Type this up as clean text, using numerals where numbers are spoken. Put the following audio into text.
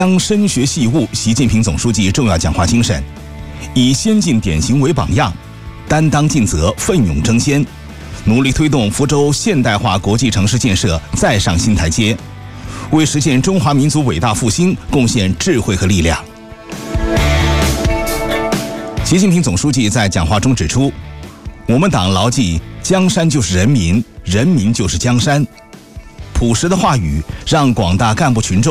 将深学细悟习近平总书记重要讲话精神，以先进典型为榜样，担当尽责，奋勇争先，努力推动福州现代化国际城市建设再上新台阶，为实现中华民族伟大复兴贡献智慧和力量。习近平总书记在讲话中指出，我们党牢记江山就是人民，人民就是江山。朴实的话语让广大干部群众